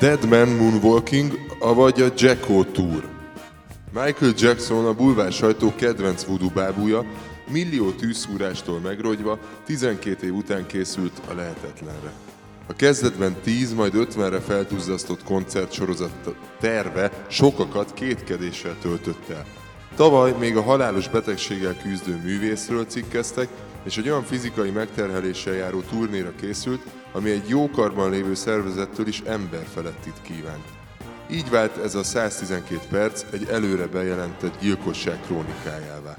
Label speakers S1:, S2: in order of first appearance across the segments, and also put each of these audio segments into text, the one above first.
S1: Dead Man Moonwalking, avagy a Jacko Tour. Michael Jackson, a bulvár sajtó kedvenc voodoo bábúja, millió tűzszúrástól megrogyva 12 év után készült a lehetetlenre. A kezdetben 10, majd 50-re felduzzasztott koncertsorozat terve sokakat kétkedéssel töltött el. Tavaly még a halálos betegséggel küzdő művészről cikkeztek, és egy olyan fizikai megterheléssel járó turnéra készült, ami egy jó karban lévő szervezettől is emberfelettit kívánt. Így vált ez a 112 perc egy előre bejelentett gyilkosság krónikájává.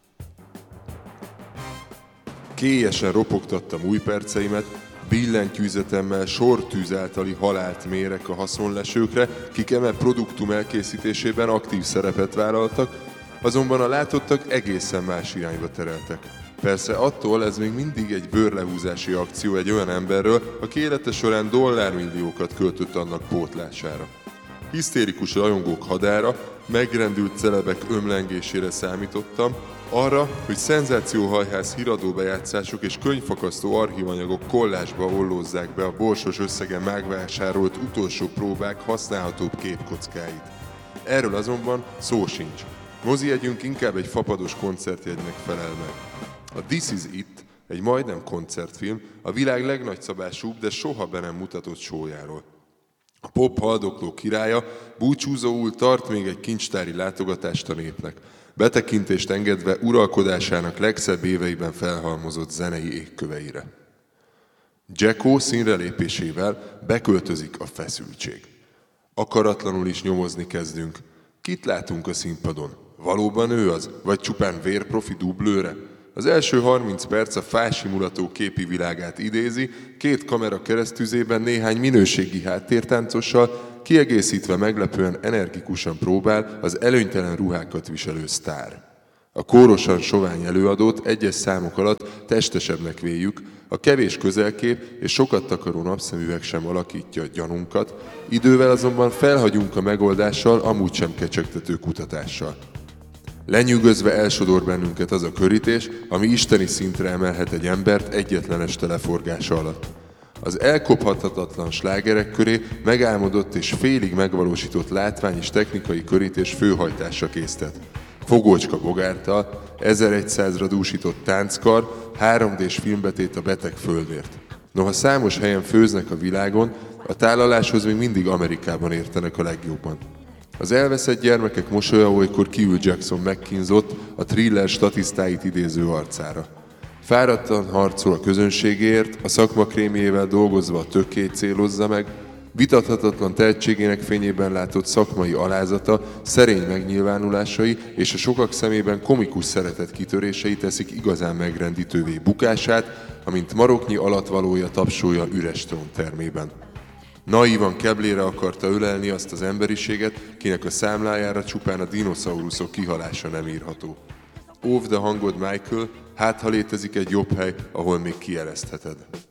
S1: Kélyesen ropogtattam új perceimet, billentyűzetemmel sortűz általi halált mérek a haszonlesőkre, kik eme produktum elkészítésében aktív szerepet vállaltak, azonban a látottak egészen más irányba tereltek. Persze attól ez még mindig egy bőrlehúzási akció egy olyan emberről, aki élete során dollármilliókat költött annak pótlására. Hisztérikus rajongók hadára, megrendült celebek ömlengésére számítottam, arra, hogy szenzációhajhász híradóbejátszások és könyvfakasztó archívanyagok kollázsba ollózzák be a borsos összegen megvásárolt utolsó próbák használhatóbb képkockáit. Erről azonban szó sincs. Mozijegyünk inkább egy fapados koncertjegynek felel meg. A This Is It, egy majdnem koncertfilm, a világ legnagyszabásúbb, de soha be nem mutatott showjáról. A pop haldokló királya búcsúzóul tart még egy kincstári látogatást a népnek, betekintést engedve uralkodásának legszebb éveiben felhalmozott zenei égköveire. Jacko színrelépésével beköltözik a feszültség. Akaratlanul is nyomozni kezdünk. Kit látunk a színpadon? Valóban ő az? Vagy csupán vérprofi dublőre? Az első 30 perc a fásimulató képi világát idézi, 2 kamera keresztüzében néhány minőségi háttértáncossal, kiegészítve meglepően energikusan próbál az előnytelen ruhákat viselő sztár. A kórosan sovány előadót egyes számok alatt testesebbnek véljük, a kevés közelkép és sokat takaró napszemüveg sem alakítja gyanunkat, idővel azonban felhagyunk a megoldással, amúgy sem kecsegtető kutatással. Lenyűgözve elsodor bennünket az a körítés, ami isteni szintre emelhet egy embert egyetlen este leforgása alatt. Az elkophatatlan slágerek köré megálmodott és félig megvalósított látvány és technikai körítés főhajtása késztet. Fogócska bogártal, 1100-ra dúsított tánckar, 3D-s filmbetét a beteg földért. Noha számos helyen főznek a világon, a tálaláshoz még mindig Amerikában értenek a legjobban. Az elveszett gyermekek mosolya olykor kiül Jackson megkínzott, a thriller statisztáit idéző arcára. Fáradtan harcol a közönségért, a szakmakrémjével dolgozva a tökét célozza meg, vitathatatlan tehetségének fényében látott szakmai alázata, szerény megnyilvánulásai és a sokak szemében komikus szeretet kitörései teszik igazán megrendítővé bukását, amint maroknyi alatvalója tapsolja üres tróntermében. Naívan keblére akarta ölelni azt az emberiséget, kinek a számlájára csupán a dinoszauruszok kihalása nem írható. Óvd a hangod, Michael, hát ha létezik egy jobb hely, ahol még kijelezheted.